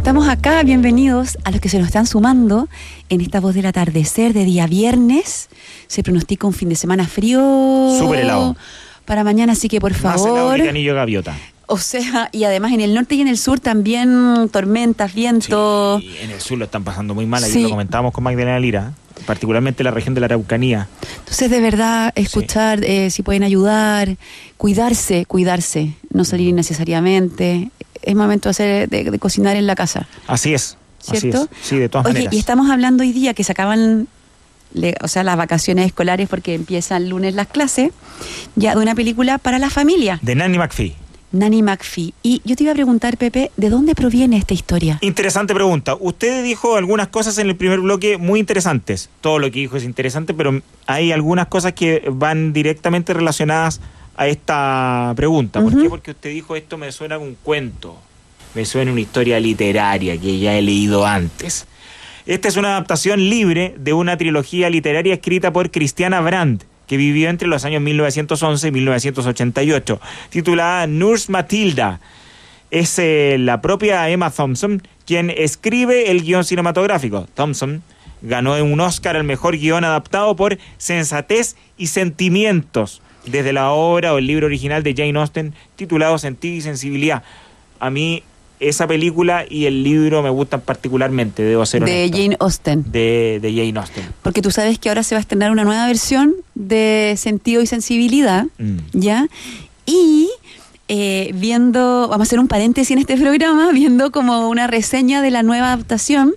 estamos acá, bienvenidos a los que se nos están sumando en esta voz del atardecer de día viernes. Se pronostica un fin de semana frío. Súper helado. Para mañana, así que por favor. Más helado que Canillo Gaviota. O sea, y además en el norte y en el sur también tormentas, viento. Sí, en el sur lo están pasando muy mal, ayer Sí. lo comentábamos con Magdalena Lira, particularmente la región de la Araucanía. Entonces, de verdad, escuchar, si pueden ayudar, cuidarse, no salir innecesariamente. Es momento de cocinar en la casa. Así es, ¿Cierto? así es. Sí, de todas Oye, maneras. y estamos hablando hoy día que se acaban, las vacaciones escolares porque empiezan el lunes las clases, ya de una película para la familia. De Nanny McPhee. Nanny McPhee. Y yo te iba a preguntar, Pepe, ¿de dónde proviene esta historia? Interesante pregunta. Usted dijo algunas cosas en el primer bloque muy interesantes. Todo lo que dijo es interesante, pero hay algunas cosas que van directamente relacionadas a esta pregunta. ¿Por qué? Porque usted dijo, esto me suena a un cuento, me suena a una historia literaria que ya he leído antes. Esta es una adaptación libre de una trilogía literaria escrita por Christiana Brandt, que vivió entre los años 1911 y 1988, titulada Nurse Matilda. Es la propia Emma Thompson quien escribe el guión cinematográfico. Thompson ganó un Oscar al mejor guión adaptado por Sensatez y Sentimientos, desde la obra o el libro original de Jane Austen, titulado Sentido y Sensibilidad. A mí esa película y el libro me gustan particularmente, debo ser honesto. De Jane Austen. De Jane Austen. Porque tú sabes que ahora se va a estrenar una nueva versión de Sentido y Sensibilidad, ¿ya? Y viendo, vamos a hacer un paréntesis en este programa, viendo como una reseña de la nueva adaptación,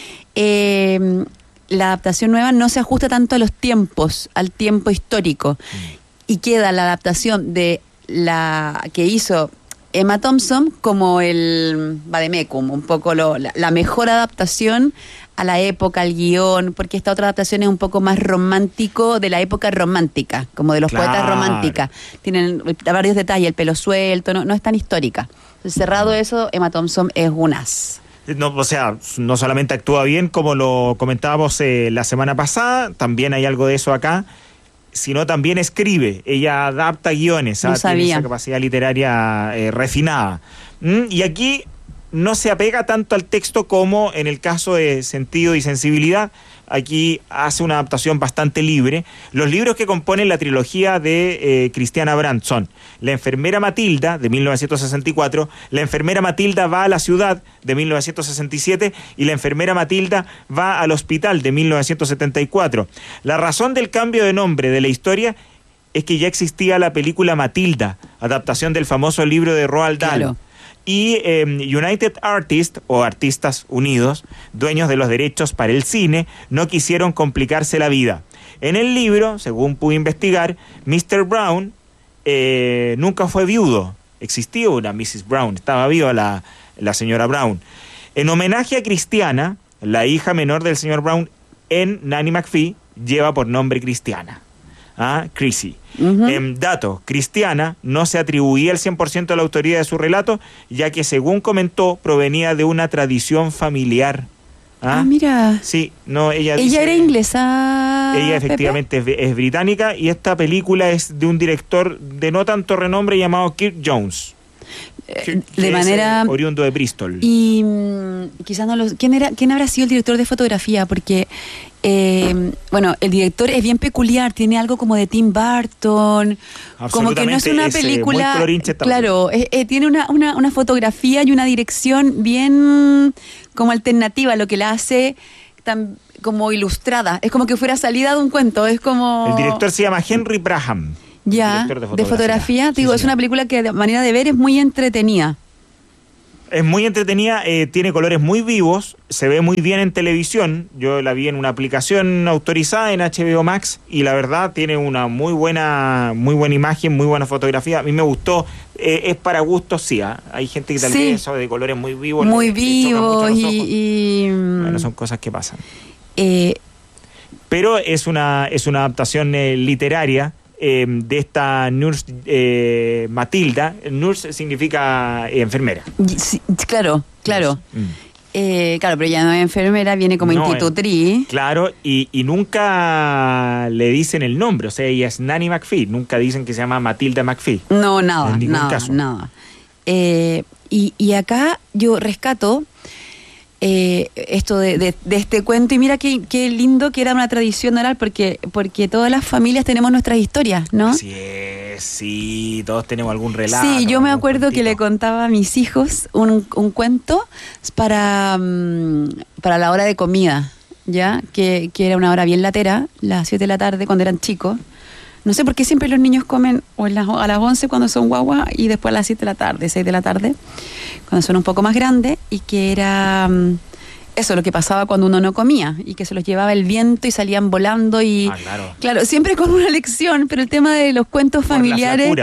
la adaptación nueva no se ajusta tanto a los tiempos, al tiempo histórico, y queda la adaptación de la que hizo Emma Thompson como el vademecum, un poco la mejor adaptación a la época, al guión, porque esta otra adaptación es un poco más romántico, de la época romántica, como de los poetas románticas. Tienen varios detalles, el pelo suelto, no es tan histórica. Entonces, cerrado eso, Emma Thompson es un as. No, o sea, no solamente actúa bien, como lo comentábamos la semana pasada, también hay algo de eso acá, sino también escribe. Ella adapta guiones, No sabía. tiene esa capacidad literaria refinada. Y aquí no se apega tanto al texto como en el caso de Sentido y Sensibilidad. Aquí hace una adaptación bastante libre. Los libros que componen la trilogía de Christiana Brandt son La enfermera Matilda, de 1964, La enfermera Matilda va a la ciudad, de 1967, y La enfermera Matilda va al hospital, de 1974. La razón del cambio de nombre de la historia es que ya existía la película Matilda, adaptación del famoso libro de Roald Dahl. Claro. Y United Artists, o Artistas Unidos, dueños de los derechos para el cine, no quisieron complicarse la vida. En el libro, según pude investigar, Mr. Brown nunca fue viudo. Existía una Mrs. Brown, estaba viva la señora Brown. En homenaje a Christiana, la hija menor del señor Brown en Nanny McPhee lleva por nombre Christiana. Chrissy. Dato, Christiana no se atribuía el 100% de la autoría de su relato, ya que según comentó, provenía de una tradición familiar. Mira. Sí, no, ella era inglesa. Ella efectivamente es británica, y esta película es de un director de no tanto renombre llamado Kirk Jones. De manera oriundo de Bristol. Y quizás no los... ¿Quién habrá sido el director de fotografía? Porque bueno, el director es bien peculiar, tiene algo como de Tim Burton, como que no es una película, claro, tiene una fotografía y una dirección bien como alternativa, lo que la hace tan como ilustrada, es como que fuera salida de un cuento, es como... El director se llama Henry Braham. Ya, de fotografía, digo, es una película que de manera de ver es muy entretenida. Es muy entretenida, tiene colores muy vivos, se ve muy bien en televisión. Yo la vi en una aplicación autorizada en HBO Max y la verdad tiene una muy buena imagen, muy buena fotografía. A mí me gustó, es para gustos, sí. Hay gente que tal vez eso de colores muy vivos. Muy vivos y... Bueno, son cosas que pasan. Pero es una adaptación literaria de esta Nurse Matilda. Nurse significa enfermera. Sí, claro. Claro, pero ella no es enfermera, viene como institutriz. Claro, y nunca le dicen el nombre, o sea, ella es Nanny McPhee, nunca dicen que se llama Matilda McPhee. No, nada, en ningún nada, caso. nada. Y acá yo rescato esto de este cuento, y mira qué lindo que era una tradición oral, porque todas las familias tenemos nuestras historias, ¿no? Así es, sí, todos tenemos algún relato. Sí, yo me acuerdo cuentito. que le contaba a mis hijos un cuento para la hora de comida, ¿ya? Que era una hora bien latera, las 7 de la tarde, cuando eran chicos. No sé por qué siempre los niños comen a las 11 cuando son guaguas, y después a las 7 de la tarde, 6 de la tarde, cuando son un poco más grandes, y que era eso, lo que pasaba cuando uno no comía, y que se los llevaba el viento y salían volando, y claro, siempre con una lección, pero el tema de los cuentos familiares,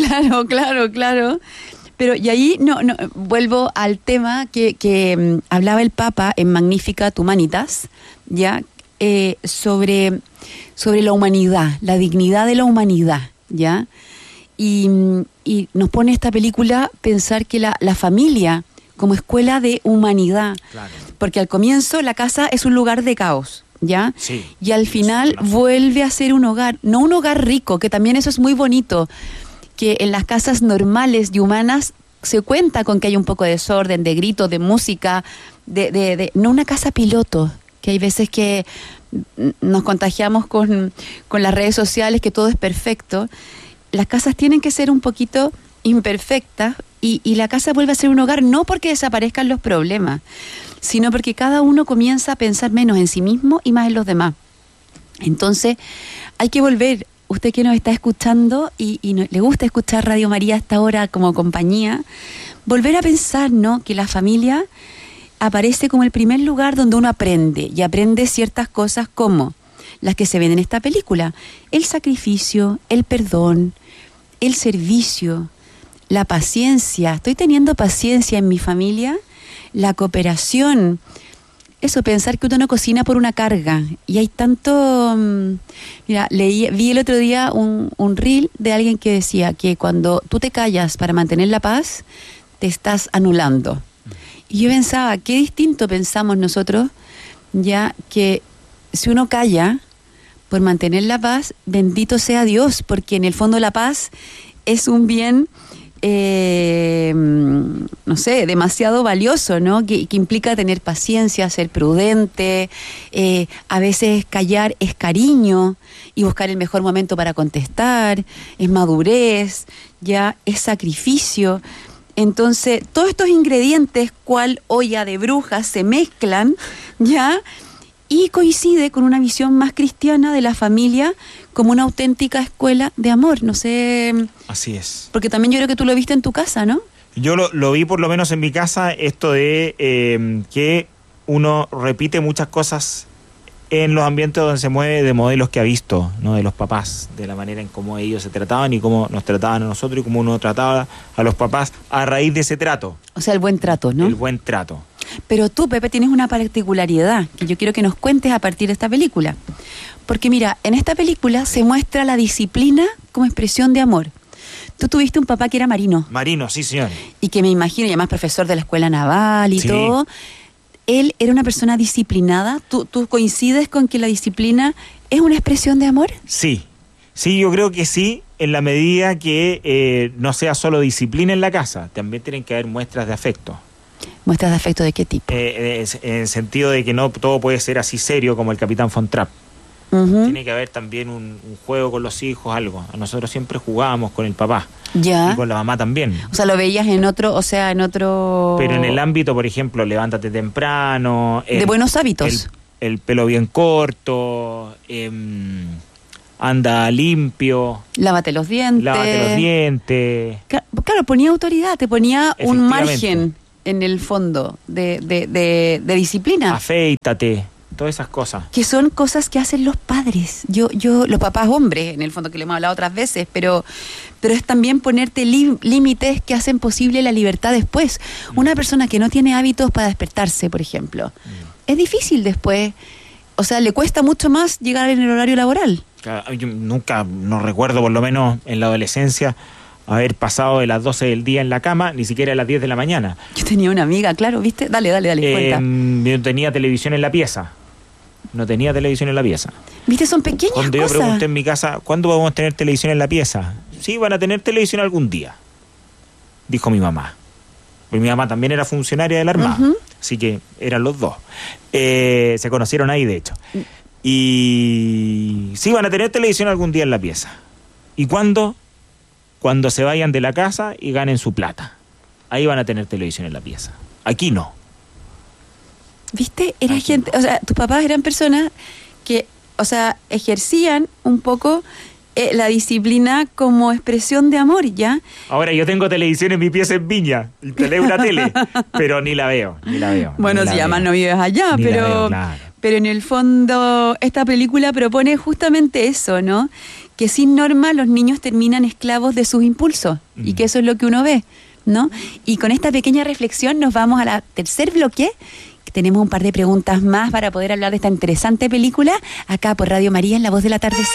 claro. Pero y ahí no vuelvo al tema que hablaba el Papa en Magnificat Humanitas, ya, sobre la humanidad, la dignidad de la humanidad, ¿ya? Y nos pone esta película pensar que la familia como escuela de humanidad, claro. Porque al comienzo la casa es un lugar de caos, ¿ya? Sí, y al final vuelve a ser un hogar, no un hogar rico, que también eso es muy bonito, que en las casas normales y humanas se cuenta con que hay un poco de desorden, de gritos, de música, no una casa piloto, que hay veces que nos contagiamos con las redes sociales, que todo es perfecto. Las casas tienen que ser un poquito imperfectas, y la casa vuelve a ser un hogar, no porque desaparezcan los problemas, sino porque cada uno comienza a pensar menos en sí mismo y más en los demás. Entonces, hay que volver, usted que nos está escuchando y le gusta escuchar Radio María a esta hora como compañía, volver a pensar, ¿no?, que la familia aparece como el primer lugar donde uno aprende, y aprende ciertas cosas como las que se ven en esta película: el sacrificio, el perdón, el servicio, la paciencia. Estoy teniendo paciencia en mi familia, la cooperación. Eso, pensar que uno no cocina por una carga. Y hay tanto... Mira, vi el otro día un reel de alguien que decía que cuando tú te callas para mantener la paz, te estás anulando. Y yo pensaba, qué distinto pensamos nosotros, ya que si uno calla por mantener la paz, bendito sea Dios, porque en el fondo la paz es un bien, no sé, demasiado valioso, ¿no? Que implica tener paciencia, ser prudente, a veces callar es cariño, y buscar el mejor momento para contestar, es madurez, ya es sacrificio. Entonces, todos estos ingredientes, cual olla de brujas, se mezclan, ¿ya? Y coincide con una visión más cristiana de la familia como una auténtica escuela de amor. No sé... Así es. Porque también yo creo que tú lo viste en tu casa, ¿no? Yo lo vi por lo menos en mi casa, esto de que uno repite muchas cosas en los ambientes donde se mueve, de modelos que ha visto, ¿no?, de los papás, de la manera en cómo ellos se trataban y cómo nos trataban a nosotros, y cómo uno trataba a los papás a raíz de ese trato. O sea, el buen trato, ¿no? El buen trato. Pero tú, Pepe, tienes una particularidad que yo quiero que nos cuentes a partir de esta película. Porque mira, en esta película se muestra la disciplina como expresión de amor. Tú tuviste un papá que era marino. Marino, sí, señor. Y que me imagino, y además profesor de la escuela naval y todo. Él era una persona disciplinada. ¿Tú coincides con que la disciplina es una expresión de amor? Sí, yo creo que sí, en la medida que no sea solo disciplina en la casa, también tienen que haber muestras de afecto. ¿Muestras de afecto de qué tipo? En el sentido de que no todo puede ser así serio como el Capitán Von Trapp. Uh-huh. Tiene que haber también un juego con los hijos, algo. Nosotros siempre jugábamos con el papá. Ya. Y con la mamá también. O sea, lo veías en otro... Pero en el ámbito, por ejemplo, levántate temprano. De buenos hábitos. El pelo bien corto, anda limpio. Lávate los dientes. Claro, ponía autoridad, te ponía un margen en el fondo de disciplina. Afeítate. Todas esas cosas. Que son cosas que hacen los padres. Los papás hombres, en el fondo, que le hemos hablado otras veces, pero es también ponerte límites que hacen posible la libertad después. Una persona que no tiene hábitos para despertarse, por ejemplo, es difícil después, o sea, le cuesta mucho más llegar en el horario laboral. Yo nunca, no recuerdo, por lo menos en la adolescencia, haber pasado de las 12 del día en la cama, ni siquiera a las 10 de la mañana. Yo tenía una amiga, claro, ¿viste? Dale, cuenta. Yo tenía televisión en la pieza. No tenía televisión en la pieza. ¿Viste? Son pequeñas Cuando cosas. Yo pregunté en mi casa, ¿cuándo vamos a tener televisión en la pieza? Sí, van a tener televisión algún día, dijo mi mamá. Porque mi mamá también era funcionaria de la Armada. Uh-huh. así que eran los dos. Se conocieron ahí, de hecho. Y sí, van a tener televisión algún día en la pieza. ¿Y cuándo? Cuando se vayan de la casa y ganen su plata. Ahí van a tener televisión en la pieza. Aquí no. ¿Viste? Era gente, o sea, tus papás eran personas que, o sea, ejercían un poco la disciplina como expresión de amor, ¿ya? Ahora yo tengo televisión en mi pieza en Viña, una tele, pero ni la veo. Bueno, si además no vives allá, Ni la pero veo, claro. Pero en el fondo esta película propone justamente eso, ¿no? Que sin norma los niños terminan esclavos de sus impulsos y que eso es lo que uno ve, ¿no? Y con esta pequeña reflexión nos vamos a la tercer bloque. Tenemos un par de preguntas más para poder hablar de esta interesante película acá por Radio María en La Voz del Atardecer.